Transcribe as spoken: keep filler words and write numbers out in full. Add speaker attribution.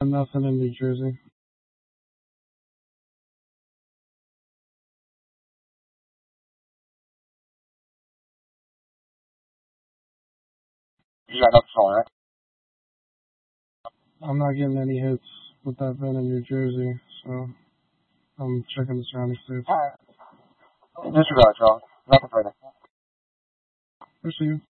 Speaker 1: Nothing in New Jersey.
Speaker 2: You got nothing falling, right?
Speaker 1: I'm not getting any hits with that ven in New Jersey, so I'm checking the surrounding states.
Speaker 2: Alright. Disregard, Charles. Nothing further.
Speaker 1: I see you.